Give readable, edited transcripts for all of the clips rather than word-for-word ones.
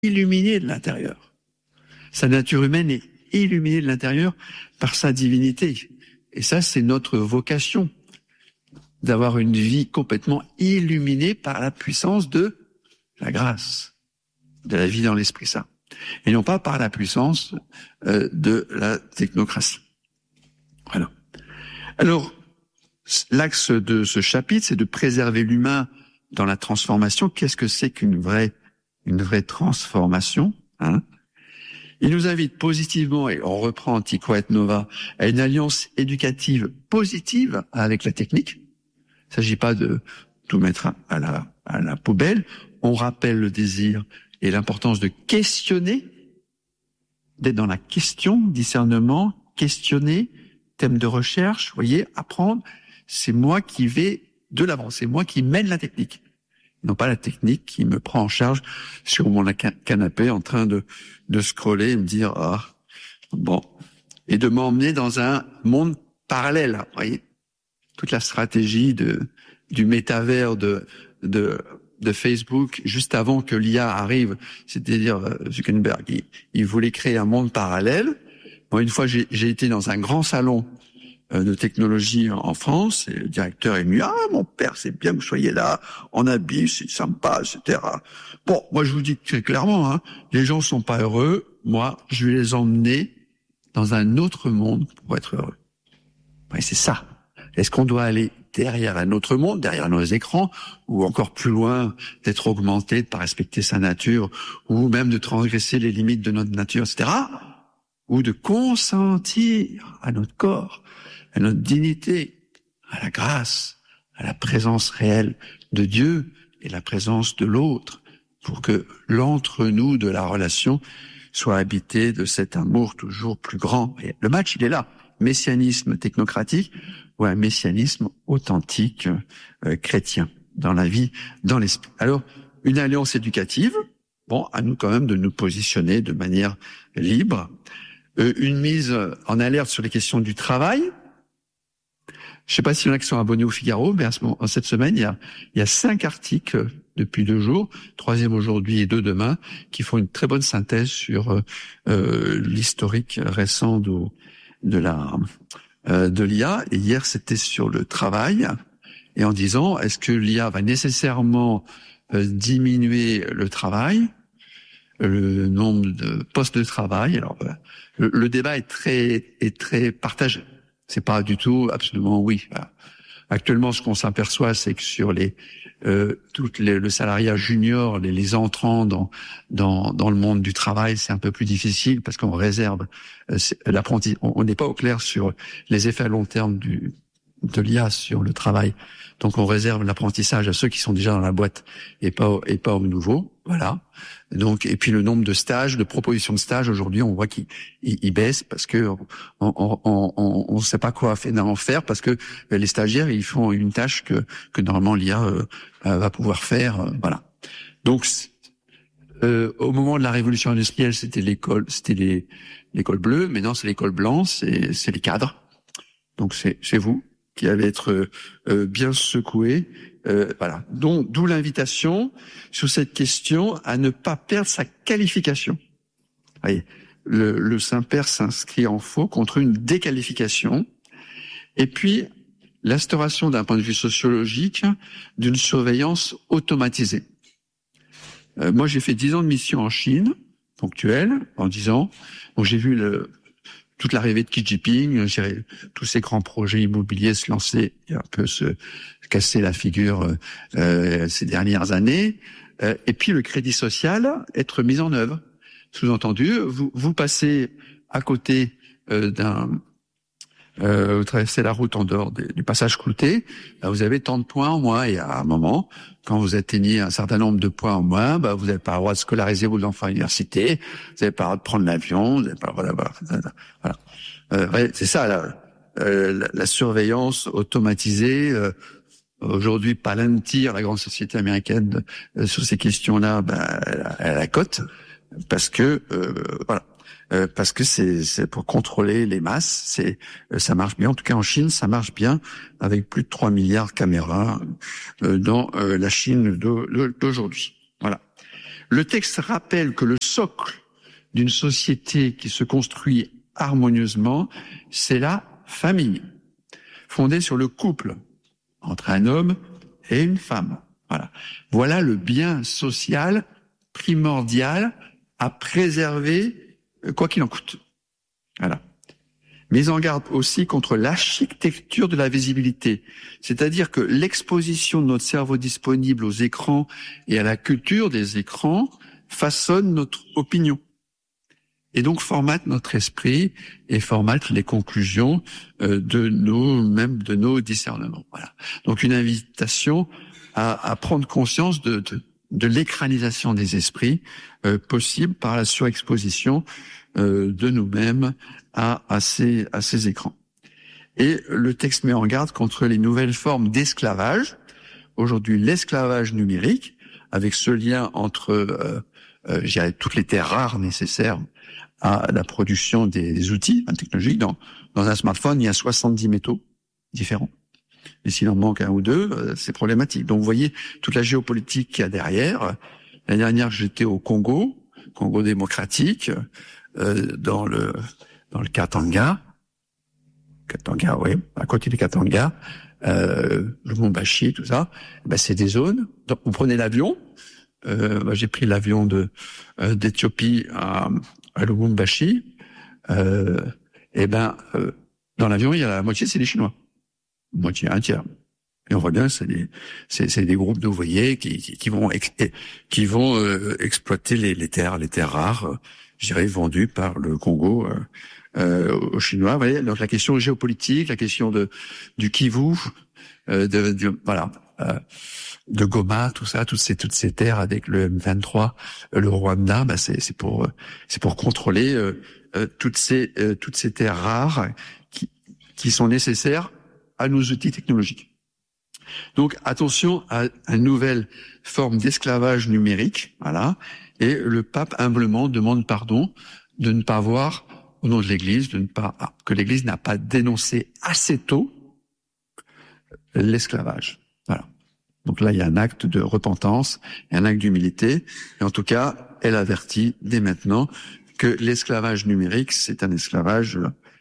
illuminée de l'intérieur. Sa nature humaine est illuminée de l'intérieur par sa divinité. Et ça, c'est notre vocation, d'avoir une vie complètement illuminée par la puissance de la grâce, de la vie dans l'Esprit Saint, et non pas par la puissance de la technocratie. Voilà. Alors, l'axe de ce chapitre, c'est de préserver l'humain dans la transformation. Qu'est-ce que c'est qu'une vraie transformation, hein? Il nous invite positivement, et on reprend Antiqua et Nova, à une alliance éducative positive avec la technique. Il ne s'agit pas de tout mettre à la poubelle. On rappelle le désir et l'importance de questionner, d'être dans la question, discernement, questionner, thème de recherche, vous voyez, apprendre. C'est moi qui vais de l'avant, c'est moi qui mène la technique. Non pas la technique qui me prend en charge sur mon canapé en train de scroller et me dire bon, et de m'emmener dans un monde parallèle. Vous voyez, toute la stratégie du métavers de Facebook juste avant que l'IA arrive, c'est-à-dire Zuckerberg, il voulait créer un monde parallèle. Moi, une fois, j'ai été dans un grand salon de technologie en France, et le directeur est venu, mon père, c'est bien que vous soyez là, en habit, c'est sympa, etc. Bon, moi je vous dis très clairement, les gens sont pas heureux, moi je vais les emmener dans un autre monde pour être heureux. Ouais, c'est ça. Est-ce qu'on doit aller derrière un autre monde, derrière nos écrans, ou encore plus loin, d'être augmenté, de pas respecter sa nature, ou même de transgresser les limites de notre nature, etc., ou de consentir à notre corps, à notre dignité, à la grâce, à la présence réelle de Dieu et la présence de l'autre, pour que l'entre-nous de la relation soit habité de cet amour toujours plus grand. Et le match, il est là. Messianisme technocratique ou un messianisme authentique chrétien dans la vie, dans l'esprit. Alors, une alliance éducative, bon, à nous quand même de nous positionner de manière libre. Une mise en alerte sur les questions du travail. Je ne sais pas s'il y en a qui sont abonnés au Figaro, mais cette semaine, il y a 5 articles depuis 2 jours, 3e aujourd'hui et 2 demain, qui font une très bonne synthèse sur l'historique récent de l'IA. Et hier, c'était sur le travail, et en disant, est-ce que l'IA va nécessairement diminuer le travail, le nombre de postes de travail? Alors, le débat est très partagé. C'est pas du tout absolument oui. Actuellement, ce qu'on s'aperçoit, c'est que sur le salariat junior, les entrants dans le monde du travail, c'est un peu plus difficile parce qu'on réserve l'apprentissage. On n'est pas au clair sur les effets à long terme de l'IA sur le travail. Donc on réserve l'apprentissage à ceux qui sont déjà dans la boîte et pas aux nouveaux. Voilà. Donc, et puis le nombre de stages, de propositions de stages, aujourd'hui, on voit qu'il baisse parce que on sait pas quoi en faire, parce que les stagiaires, ils font une tâche que normalement l'IA va pouvoir faire. Voilà. Donc, au moment de la révolution industrielle, c'était l'école bleue. Maintenant, c'est l'école blanche, c'est les cadres. Donc, c'est vous qui allez être bien secoués. Voilà. Donc, d'où l'invitation sur cette question à ne pas perdre sa qualification. Vous voyez, le Saint-Père s'inscrit en faux contre une déqualification. Et puis, l'instauration d'un point de vue sociologique d'une surveillance automatisée. Moi, j'ai fait 10 ans de mission en Chine, ponctuelle, en 10 ans. Donc, j'ai vu toute l'arrivée de Xi Jinping, tous ces grands projets immobiliers se lancer et un peu se casser la figure ces dernières années. Et puis le crédit social être mis en œuvre. Sous-entendu, vous passez à côté vous traversez la route en dehors du passage clouté, vous avez tant de points en moins, et à un moment, quand vous atteignez un certain nombre de points en moins, vous n'avez pas le droit de scolariser vos enfants à l'université, vous n'avez pas le droit de prendre l'avion, vous n'avez pas le droit voilà. C'est ça, la surveillance automatisée. Aujourd'hui, Palantir, la grande société américaine, sur ces questions-là, elle a la cote, parce que voilà. Parce que c'est pour contrôler les masses, ça marche bien. En tout cas, en Chine, ça marche bien, avec plus de 3 milliards de caméras dans la Chine d'aujourd'hui. Voilà. Le texte rappelle que le socle d'une société qui se construit harmonieusement, c'est la famille, fondée sur le couple entre un homme et une femme. Voilà le bien social primordial à préserver, quoi qu'il en coûte. Voilà. Mais en garde aussi contre l'architecture de la visibilité, c'est-à-dire que l'exposition de notre cerveau disponible aux écrans et à la culture des écrans façonne notre opinion. Et donc formate notre esprit et formate les conclusions de nos discernements. Voilà. Donc une invitation à prendre conscience de l'écranisation des esprits possible par la surexposition de nous-mêmes à ces écrans. Et le texte met en garde contre les nouvelles formes d'esclavage. Aujourd'hui, l'esclavage numérique, avec ce lien entre toutes les terres rares nécessaires à la production des outils technologiques. Dans un smartphone, il y a 70 métaux différents. Et s'il en manque un ou deux, c'est problématique. Donc vous voyez toute la géopolitique qu'il y a derrière. L'année dernière, j'étais au Congo démocratique, dans le Katanga, oui, à côté du Katanga, Lubumbashi, tout ça. C'est des zones. Donc vous prenez l'avion. J'ai pris l'avion d'Éthiopie à Lubumbashi. Dans l'avion, il y a la moitié, c'est des Chinois. Moitié, un tiers. Et on voit bien, c'est des groupes d'ouvriers qui vont exploiter les terres rares, je dirais, vendues par le Congo aux Chinois. Vous voyez, donc la question géopolitique, la question du Kivu, de Goma, tout ça, toutes ces terres avec le M23, le Rwanda, c'est pour contrôler toutes ces terres rares qui sont nécessaires à nos outils technologiques. Donc attention à une nouvelle forme d'esclavage numérique, voilà. Et le pape humblement demande pardon de ne pas voir au nom de l'Église, que l'Église n'a pas dénoncé assez tôt l'esclavage. Voilà. Donc là, il y a un acte de repentance et un acte d'humilité. Et en tout cas, elle avertit dès maintenant que l'esclavage numérique, c'est un esclavage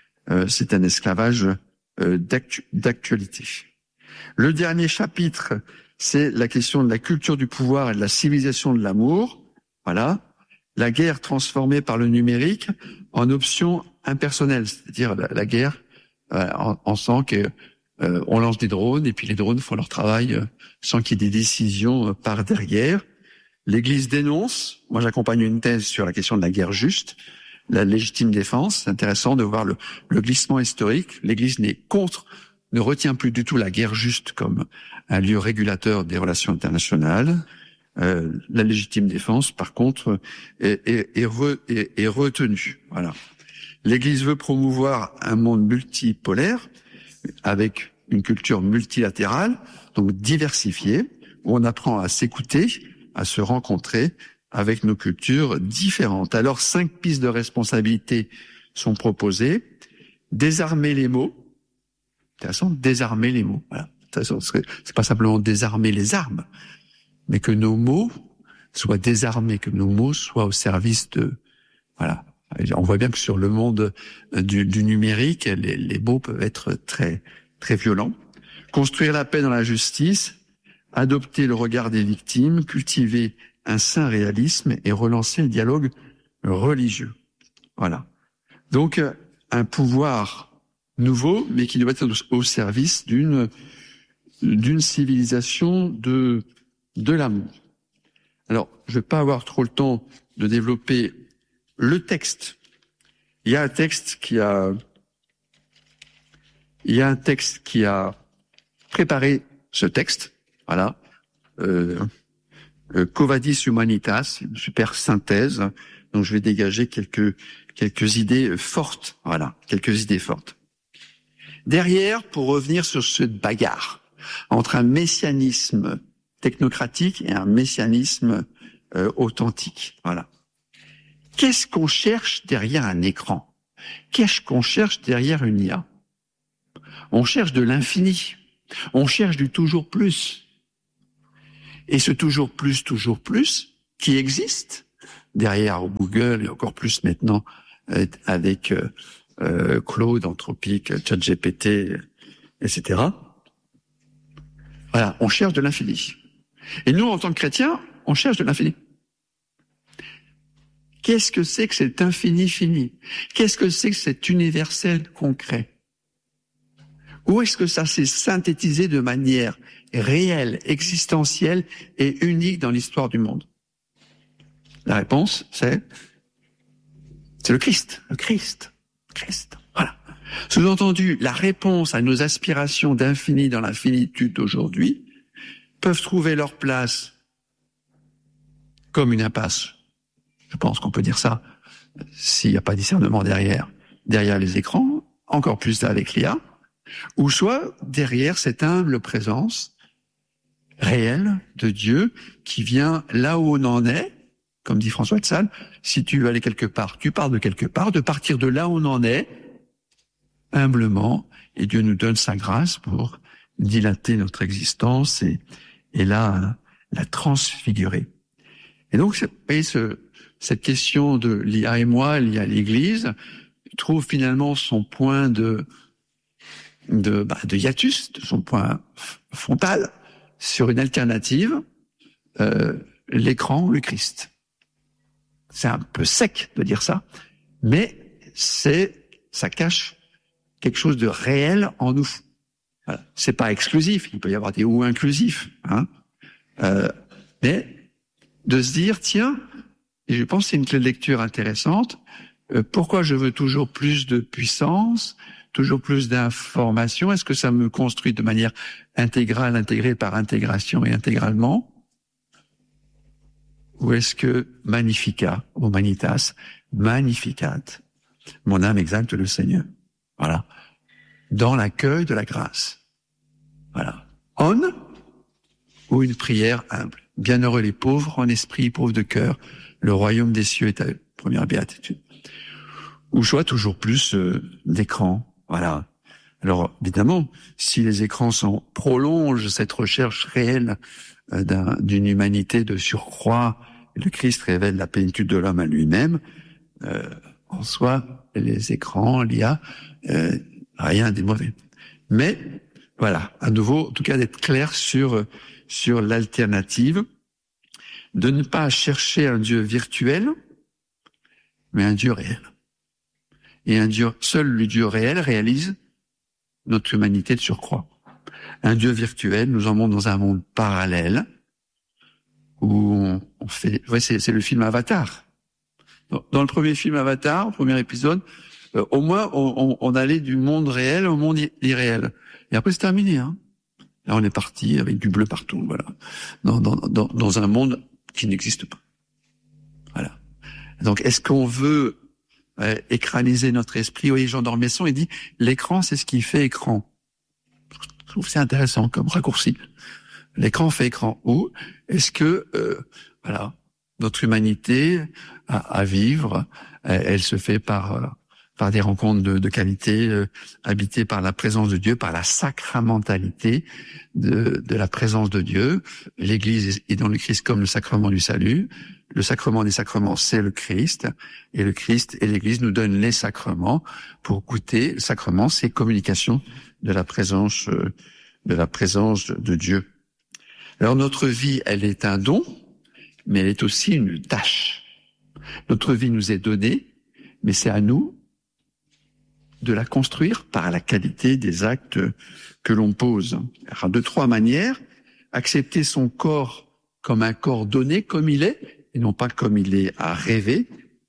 d'actualité. Le dernier chapitre, c'est la question de la culture du pouvoir et de la civilisation de l'amour. Voilà. La guerre transformée par le numérique en option impersonnelle, c'est-à-dire la guerre, on sent que on lance des drones et puis les drones font leur travail sans qu'il y ait des décisions par derrière. L'Église dénonce. Moi, j'accompagne une thèse sur la question de la guerre juste, la légitime défense. C'est intéressant de voir le glissement historique. L'Église ne retient plus du tout la guerre juste comme un lieu régulateur des relations internationales. La légitime défense, par contre, est retenue. Voilà. L'Église veut promouvoir un monde multipolaire avec une culture multilatérale, donc diversifiée, où on apprend à s'écouter, à se rencontrer avec nos cultures différentes. Alors, 5 pistes de responsabilité sont proposées. Désarmer les mots. Intéressant, désarmer les mots. Voilà. C'est pas simplement désarmer les armes, mais que nos mots soient désarmés, que nos mots soient au service de... Voilà. On voit bien que sur le monde du numérique, les mots peuvent être très, très violents. Construire la paix dans la justice, adopter le regard des victimes, cultiver un sain réalisme et relancer le dialogue religieux. Voilà. Donc, un pouvoir nouveau, mais qui doit être au service d'une civilisation de l'amour. Alors, je vais pas avoir trop le temps de développer le texte. Il y a un texte qui a préparé ce texte. Voilà. Quo Vadis Humanitas, une super synthèse. Donc, je vais dégager quelques idées fortes. Voilà. Quelques idées fortes. Derrière, pour revenir sur cette bagarre entre un messianisme technocratique et un messianisme authentique. Voilà. Qu'est-ce qu'on cherche derrière un écran? Qu'est-ce qu'on cherche derrière une IA? On cherche de l'infini. On cherche du toujours plus. Et ce toujours plus, qui existent derrière Google et encore plus maintenant avec Claude, Anthropique, ChatGPT, etc. Voilà, on cherche de l'infini. Et nous, en tant que chrétiens, on cherche de l'infini. Qu'est-ce que c'est que cet infini fini? Qu'est-ce que c'est que cet universel concret? Où est-ce que ça s'est synthétisé de manière réelle, existentielle et unique dans l'histoire du monde? La réponse, c'est le Christ. Le Christ. Voilà. Sous-entendu, la réponse à nos aspirations d'infini dans l'infinitude d'aujourd'hui peuvent trouver leur place comme une impasse. Je pense qu'on peut dire ça s'il n'y a pas discernement derrière les écrans, encore plus avec l'IA, ou soit derrière cette humble présence réelle de Dieu qui vient là où on en est, comme dit François de Sales, si tu veux aller quelque part, tu pars de quelque part, de partir de là où on en est, humblement, et Dieu nous donne sa grâce pour dilater notre existence et la transfigurer. Et donc, vous voyez, cette question de l'IA et moi liée à l'Église trouve finalement son point de hiatus, de son point frontal sur une alternative, l'écran, le Christ. C'est un peu sec de dire ça, mais ça cache quelque chose de réel en nous. Voilà. C'est pas exclusif, il peut y avoir des ou inclusifs, hein. Mais de se dire, tiens, et je pense que c'est une clé de lecture intéressante, pourquoi je veux toujours plus de puissance, toujours plus d'informations? Est-ce que ça me construit de manière intégrale, intégrée par intégration et intégralement? Ou est-ce que magnificat, humanitas, magnificat, mon âme exalte le Seigneur? Voilà. Dans l'accueil de la grâce. Voilà. On ou une prière humble. Bienheureux les pauvres en esprit, pauvres de cœur, le royaume des cieux est à eux. Première béatitude. Ou soit toujours plus d'écrans. Voilà. Alors, évidemment, si les écrans prolongent cette recherche réelle d'une humanité de surcroît, le Christ révèle la plénitude de l'homme à lui-même, en soi, les écrans, l'IA, rien des mauvais. Mais, voilà, à nouveau, en tout cas, d'être clair sur l'alternative, de ne pas chercher un Dieu virtuel, mais un Dieu réel. Et seul le Dieu réel réalise notre humanité de surcroît. Un Dieu virtuel nous emmène dans un monde parallèle où on fait... Ouais, c'est le film Avatar. Dans le premier film Avatar, au premier épisode, au moins on allait du monde réel au monde irréel. Et après c'est terminé. Hein. Là on est parti avec du bleu partout, voilà, dans un monde qui n'existe pas. Voilà. Donc est-ce qu'on veut écraniser notre esprit? Oui, Jean d'Ormesson, il dit l'écran c'est ce qui fait écran. Je trouve que c'est intéressant comme raccourci. L'écran fait écran. Ou est-ce que voilà, notre humanité à vivre, elle se fait par des rencontres de qualité, habitées par la présence de Dieu, par la sacramentalité de la présence de Dieu. L'Église est dans le Christ comme le sacrement du salut. Le sacrement des sacrements, c'est le Christ. Et le Christ et l'Église nous donnent les sacrements pour goûter. Le sacrement, c'est communication de la présence de Dieu. Alors notre vie, elle est un don, mais elle est aussi une tâche. Notre vie nous est donnée, mais c'est à nous de la construire par la qualité des actes que l'on pose. Alors, de 3 manières: accepter son corps comme un corps donné, comme il est, et non pas comme il est à rêver.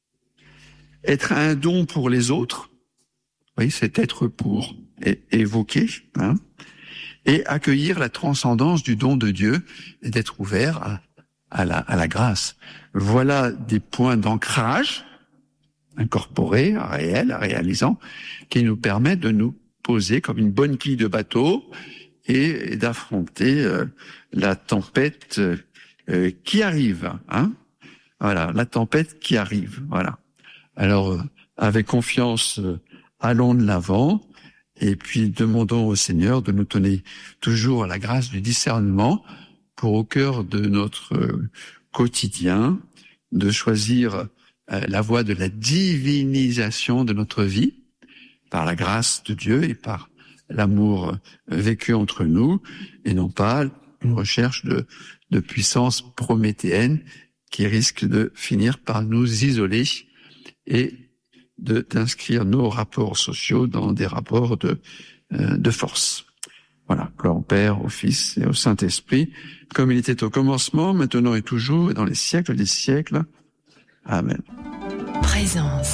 Être un don pour les autres, oui, c'est être pour évoquer, hein, et accueillir la transcendance du don de Dieu et d'être ouvert à la grâce. Voilà des points d'ancrage incorporés, réels, réalisants, qui nous permettent de nous poser comme une bonne quille de bateau et d'affronter la tempête qui arrive. Hein, voilà, la tempête qui arrive. Voilà. Alors, avec confiance, allons de l'avant. Et puis, demandons au Seigneur de nous donner toujours la grâce du discernement pour, au cœur de notre quotidien, de choisir la voie de la divinisation de notre vie, par la grâce de Dieu et par l'amour vécu entre nous, et non pas une recherche de puissance prométhéenne qui risque de finir par nous isoler et d'inscrire nos rapports sociaux dans des rapports de force. Voilà, gloire au Père, au Fils et au Saint-Esprit, comme il était au commencement, maintenant et toujours, et dans les siècles des siècles. Amen. Présence.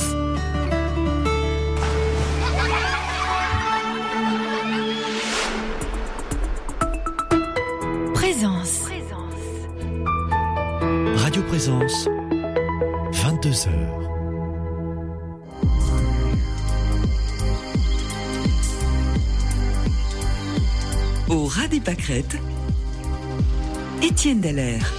Présence. Radio Présence, 22h. Au ras des pâquerettes, Étienne Dallaire.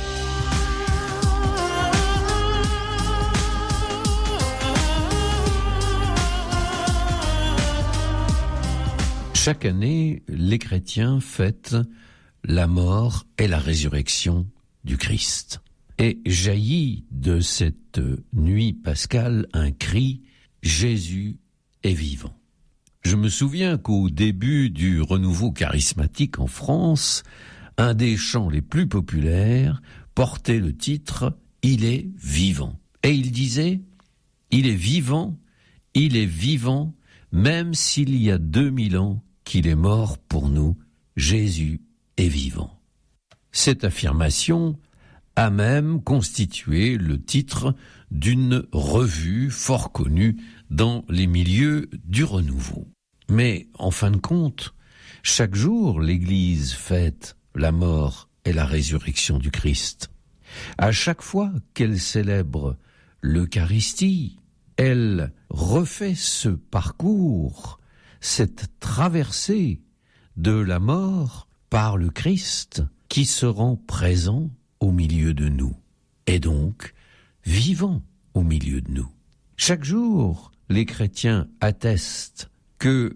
Chaque année, les chrétiens fêtent la mort et la résurrection du Christ. Et jaillit de cette nuit pascale un cri « Jésus est vivant ». Je me souviens qu'au début du renouveau charismatique en France, un des chants les plus populaires portait le titre « Il est vivant ». Et il disait « Il est vivant, même s'il y a 2000 ans qu'il est mort pour nous, Jésus est vivant ». Cette affirmation a même constitué le titre d'une revue fort connue dans les milieux du renouveau. Mais en fin de compte, chaque jour l'Église fête la mort et la résurrection du Christ. À chaque fois qu'elle célèbre l'Eucharistie, elle refait ce parcours, cette traversée de la mort par le Christ qui se rend présent au milieu de nous, et donc vivant au milieu de nous. Chaque jour, les chrétiens attestent que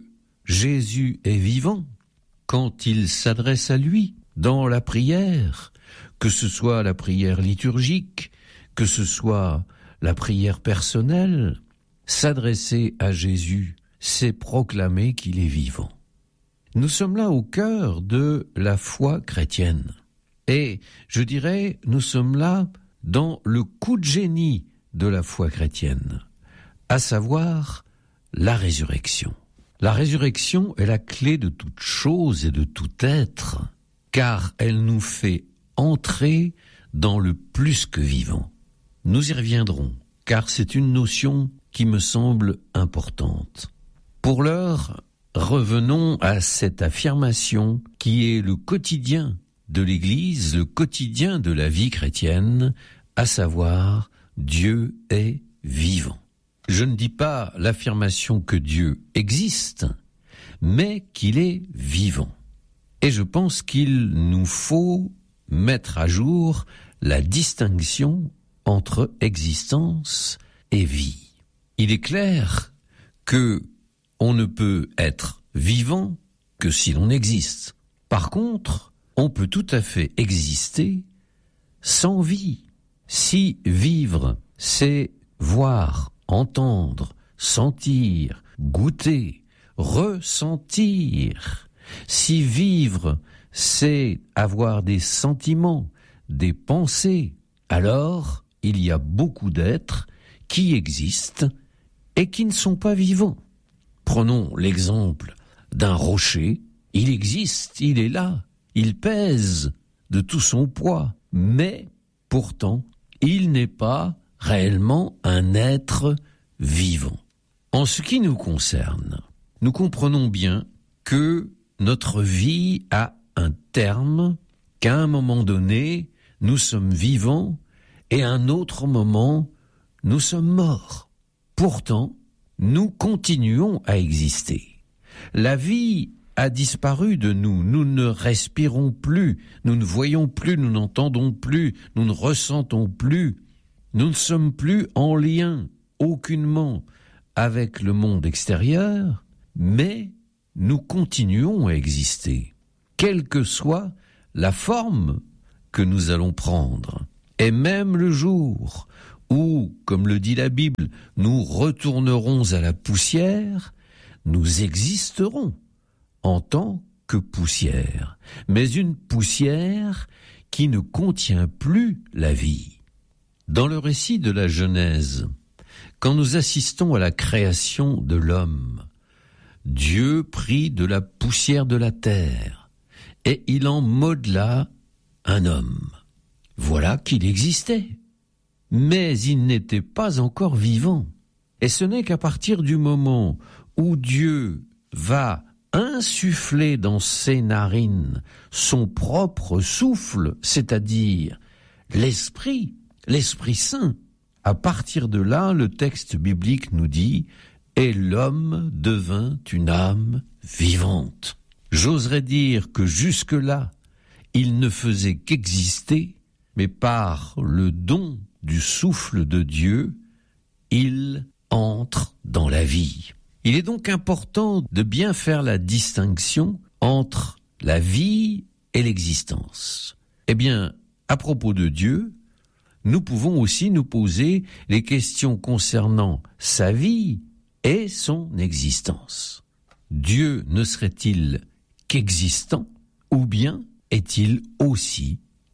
Jésus est vivant quand ils s'adressent à lui dans la prière, que ce soit la prière liturgique, que ce soit la prière personnelle. S'adresser à Jésus, c'est proclamer qu'il est vivant. Nous sommes là au cœur de la foi chrétienne. Et je dirais, nous sommes là dans le coup de génie de la foi chrétienne, à savoir la résurrection. La résurrection est la clé de toute chose et de tout être, car elle nous fait entrer dans le plus que vivant. Nous y reviendrons, car c'est une notion qui me semble importante. Pour l'heure, revenons à cette affirmation qui est le quotidien de l'Église, le quotidien de la vie chrétienne, à savoir Dieu est vivant. Je ne dis pas l'affirmation que Dieu existe, mais qu'il est vivant. Et je pense qu'il nous faut mettre à jour la distinction entre existence et vie. Il est clair que on ne peut être vivant que si l'on existe. Par contre, on peut tout à fait exister sans vie. Si vivre, c'est voir, entendre, sentir, goûter, ressentir. Si vivre, c'est avoir des sentiments, des pensées, alors il y a beaucoup d'êtres qui existent et qui ne sont pas vivants. Prenons l'exemple d'un rocher. Il existe, il est là, il pèse de tout son poids, mais pourtant, il n'est pas réellement un être vivant. En ce qui nous concerne, nous comprenons bien que notre vie a un terme, qu'à un moment donné, nous sommes vivants et à un autre moment, nous sommes morts. Pourtant, nous continuons à exister. La vie a disparu de nous, nous ne respirons plus, nous ne voyons plus, nous n'entendons plus, nous ne ressentons plus, nous ne sommes plus en lien aucunement avec le monde extérieur, mais nous continuons à exister, quelle que soit la forme que nous allons prendre. Et même le jour où, comme le dit la Bible, nous retournerons à la poussière, nous existerons en tant que poussière, mais une poussière qui ne contient plus la vie. Dans le récit de la Genèse, quand nous assistons à la création de l'homme, Dieu prit de la poussière de la terre et il en modela un homme. Voilà qu'il existait, mais il n'était pas encore vivant. Et ce n'est qu'à partir du moment où Dieu va insuffler dans ses narines son propre souffle, c'est-à-dire l'Esprit Saint. À partir de là, le texte biblique nous dit « Et l'homme devint une âme vivante ». J'oserais dire que jusque-là, il ne faisait qu'exister, mais par le don du souffle de Dieu, il entre dans la vie. Il est donc important de bien faire la distinction entre la vie et l'existence. Eh bien, à propos de Dieu, nous pouvons aussi nous poser les questions concernant sa vie et son existence. Dieu ne serait-il qu'existant ou bien est-il aussi vivant ?